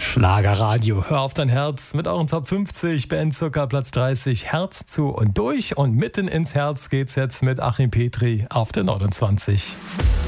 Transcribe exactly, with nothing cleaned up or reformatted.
Schlagerradio, hör auf dein Herz mit euren Top fünfzig, Ben Zucker, Platz dreißig, Herz zu und durch und mitten ins Herz geht's jetzt mit Achim Petri auf der neunundzwanzig.